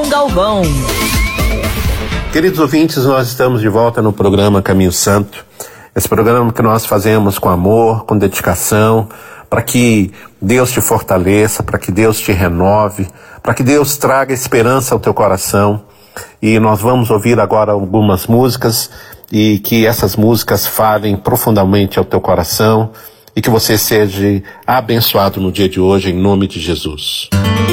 Galvão. Queridos ouvintes, nós estamos de volta no programa Caminho Santo. Esse programa que nós fazemos com amor, com dedicação, para que Deus te fortaleça, para que Deus te renove, para que Deus traga esperança ao teu coração. E nós vamos ouvir agora algumas músicas e que essas músicas falem profundamente ao teu coração e que você seja abençoado no dia de hoje, em nome de Jesus.